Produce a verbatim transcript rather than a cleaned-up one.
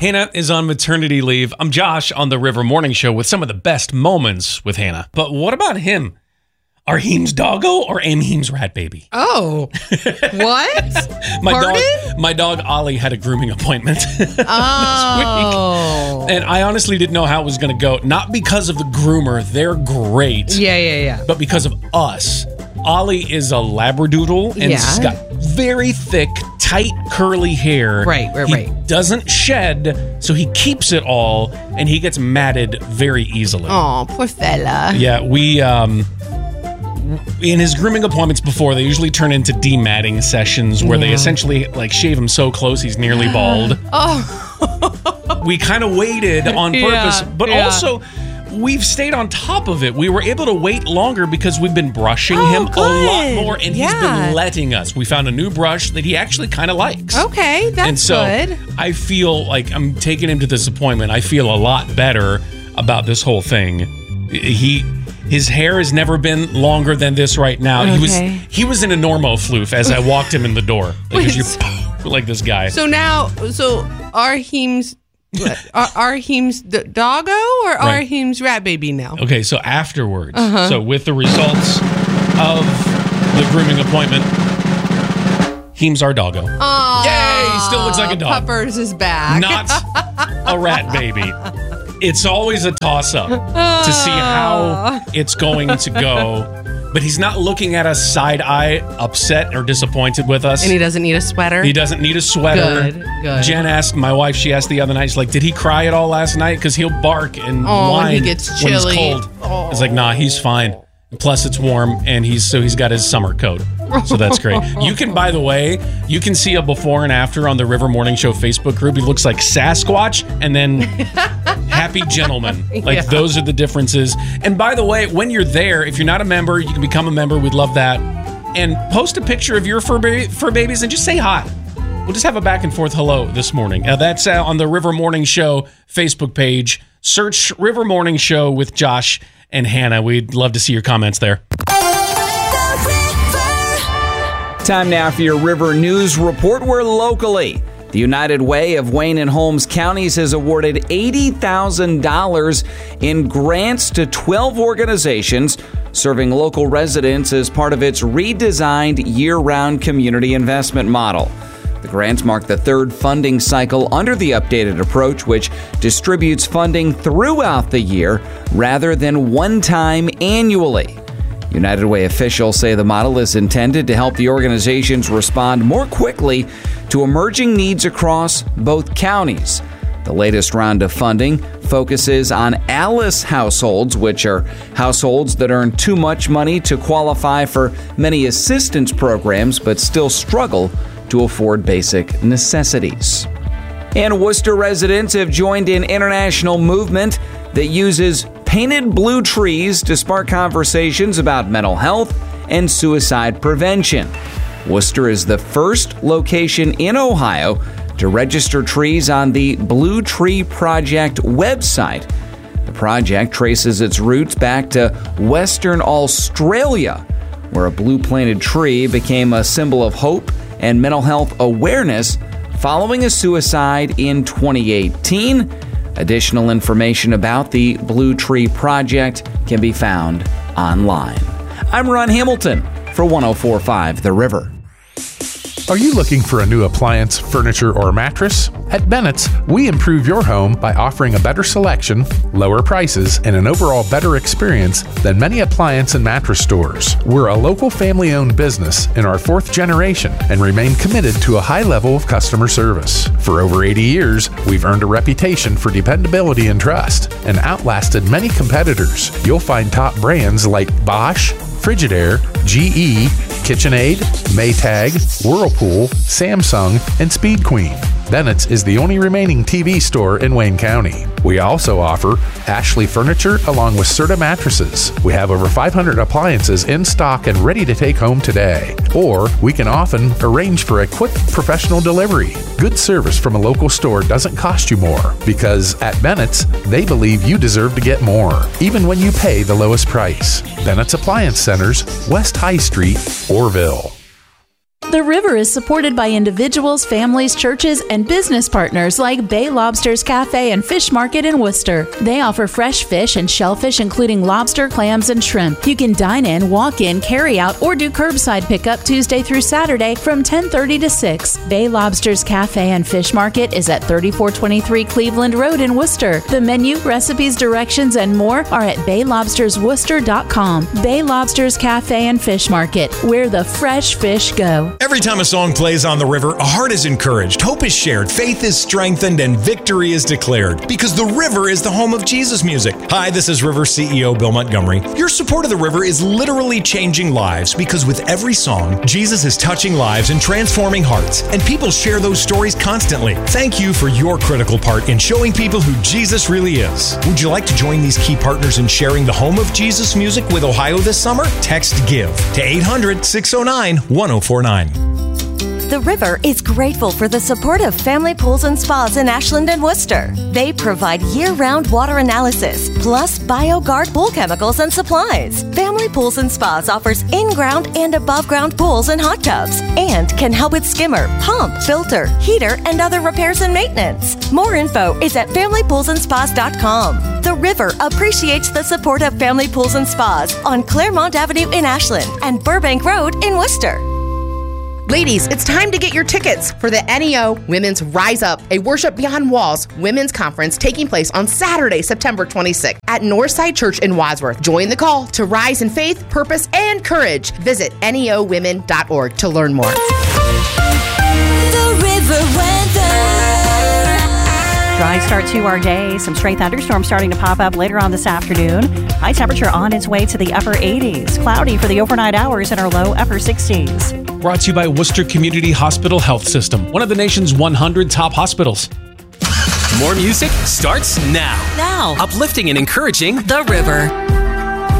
Hannah is on maternity leave. I'm Josh on the River Morning Show with some of the best moments with Hannah. But what about him? Arheem's doggo or Amheem's rat baby? Oh, what? my Pardon? dog, my dog Ollie had a grooming appointment this Oh. week, and I honestly didn't know how it was going to go. Not because of the groomer; they're great. Yeah, yeah, yeah. But because of us. Ollie is a Labradoodle, and Yeah. he's got very thick, tight, curly hair. Right, right, he right. doesn't shed, so he keeps it all, and he gets matted very easily. Oh, poor fella. Yeah, we, um... in his grooming appointments before, they usually turn into dematting sessions where Yeah. they essentially like shave him so close he's nearly bald. Oh. We kind of waited on purpose, Yeah, but yeah. also we've stayed on top of it. We were able to wait longer because we've been brushing Oh, him good. a lot more, and he's Yeah. been letting us. We found a new brush that he actually kind of likes. Okay, that's and so good. I feel like I'm taking him to this appointment. I feel a lot better about this whole thing. He... His hair has never been longer than this right now. Okay. He was he was in a Normofloof as I walked him in the door. Like, Wait, you're, so- like this guy. So now, so Arheem's, what, Ar- Arheem's d- doggo or Right. Arheem's rat baby now? Okay, so afterwards, Uh-huh. so with the results of the grooming appointment, Heem's our doggo. Oh, Yay, he still looks like a dog. Puppers is back. Not a rat baby. It's always a toss-up to see how it's going to go. But he's not looking at us side-eye, upset or disappointed with us. And he doesn't need a sweater? He doesn't need a sweater. Good, good. Jen asked, my wife, she asked the other night, she's like, did he cry at all last night? Because he'll bark and Oh, when whine he gets when it's chilly. cold. Oh. It's like, nah, he's fine. Plus, it's warm, and he's so he's got his summer coat. So that's great. You can, by the way, you can see a before and after on the River Morning Show Facebook group. He looks like Sasquatch and then Happy Gentleman. Like, Yeah. those are the differences. And by the way, when you're there, if you're not a member, you can become a member. We'd love that. And post a picture of your fur, ba- fur babies and just say hi. We'll just have a back and forth hello this morning. Uh, that's uh, on the River Morning Show Facebook page. Search River Morning Show with Josh and Hannah. We'd love to see your comments there. Time now for your River News Report. We're locally. The United Way of Wayne and Holmes counties has awarded eighty thousand dollars in grants to twelve organizations serving local residents as part of its redesigned year-round community investment model. The grants mark the third funding cycle under the updated approach, which distributes funding throughout the year rather than one time annually. United Way officials say the model is intended to help the organizations respond more quickly to emerging needs across both counties. The latest round of funding focuses on ALICE households, which are households that earn too much money to qualify for many assistance programs but still struggle to afford basic necessities. And Worcester residents have joined an international movement that uses painted blue trees to spark conversations about mental health and suicide prevention. Worcester is the first location in Ohio to register trees on the Blue Tree Project website. The project traces its roots back to Western Australia, where a blue planted tree became a symbol of hope and mental health awareness following a suicide in twenty eighteen. Additional information about the Blue Tree Project can be found online. I'm Ron Hamilton for one oh four point five The River. Are you looking for a new appliance, furniture, or mattress? At Bennett's, we improve your home by offering a better selection, lower prices, and an overall better experience than many appliance and mattress stores. We're a local family-owned business in our fourth generation and remain committed to a high level of customer service. For over eighty years, we've earned a reputation for dependability and trust and outlasted many competitors. You'll find top brands like Bosch, Frigidaire, G E, KitchenAid, Maytag, Whirlpool, Samsung, and Speed Queen. Bennett's is the only remaining T V store in Wayne County. We also offer Ashley Furniture along with Serta mattresses. We have over five hundred appliances in stock and ready to take home today. Or we can often arrange for a quick professional delivery. Good service from a local store doesn't cost you more because at Bennett's, they believe you deserve to get more, even when you pay the lowest price. Bennett's Appliance Centers, West High Street, Orville. The River is supported by individuals, families, churches, and business partners like Bay Lobsters Cafe and Fish Market in Worcester. They offer fresh fish and shellfish, including lobster, clams, and shrimp. You can dine in, walk in, carry out, or do curbside pickup Tuesday through Saturday from ten thirty to six. Bay Lobsters Cafe and Fish Market is at thirty-four twenty-three Cleveland Road in Worcester. The menu, recipes, directions, and more are at bay lobsters worcester dot com. Bay Lobsters Cafe and Fish Market, where the fresh fish go. Every time a song plays on the river, a heart is encouraged, hope is shared, faith is strengthened, and victory is declared. Because the river is the home of Jesus music. Hi, this is River C E O Bill Montgomery. Your support of the river is literally changing lives, because with every song, Jesus is touching lives and transforming hearts, and people share those stories constantly. Thank you for your critical part in showing people who Jesus really is. Would you like to join these key partners in sharing the home of Jesus music with Ohio this summer? Text GIVE to eight hundred, six oh nine, one oh four nine. The River is grateful for the support of Family Pools and Spas in Ashland and Worcester. They provide year-round water analysis, plus BioGuard pool chemicals and supplies. Family Pools and Spas offers in-ground and above-ground pools and hot tubs, and can help with skimmer, pump, filter, heater, and other repairs and maintenance. More info is at family pools and spas dot com. The River appreciates the support of Family Pools and Spas on Claremont Avenue in Ashland and Burbank Road in Worcester. Ladies, it's time to get your tickets for the N E O Women's Rise Up, a Worship Beyond Walls women's conference taking place on Saturday, September twenty-sixth at Northside Church in Wadsworth. Join the call to rise in faith, purpose, and courage. Visit N E O women dot org to learn more. The River weather. Dry start to our day. Some stray thunderstorms starting to pop up later on this afternoon. High temperature on its way to the upper eighties. Cloudy for the overnight hours in our low upper sixties. Brought to you by Worcester Community Hospital Health System, one of the nation's one hundred top hospitals. More music starts now. Now. Uplifting and encouraging The River.